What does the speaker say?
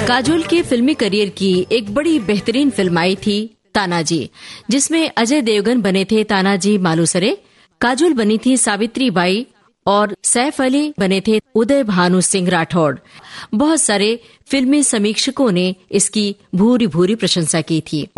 काजोल के फिल्मी करियर की एक बड़ी बेहतरीन फिल्म आई थी तानाजी, जिसमें अजय देवगन बने थे तानाजी मालुसरे, काजोल बनी थी सावित्री बाई और सैफ अली बने थे उदय भानु सिंह राठौड़। बहुत सारे फिल्मी समीक्षकों ने इसकी भूरी भूरी प्रशंसा की थी।